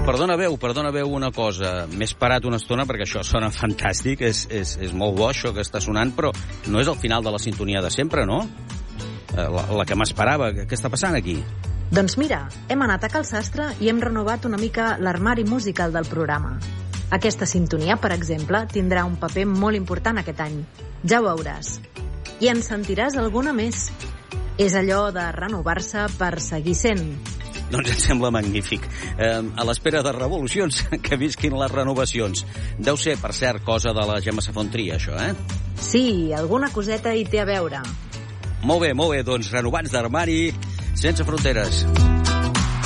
Perdona veu una cosa. M'he esperat una estona perquè això sona fantàstic, és molt bo això que està sonant, però no és el final de la sintonia de sempre, no? La que m'esperava. Què està passant aquí? Doncs mira, hem anat a Cal Sastre i hem renovat una mica l'armari musical del programa. Aquesta sintonia, per exemple, tindrà un paper molt important aquest any. Ja ho veuràs. I en sentiràs alguna més. És allò de renovar-se per seguir sent. Doncs em sembla magnífic. A l'espera de revolucions, que visquin les renovacions. Deu ser, per cert, cosa de la Gemma Safontria, això, eh? Sí, alguna coseta hi té a veure. Molt bé, doncs renovats d'armari sense fronteres.